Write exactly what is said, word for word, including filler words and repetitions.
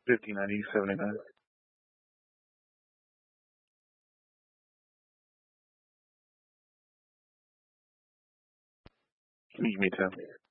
fifty, ninety, seventy-nine. Can you give me ten?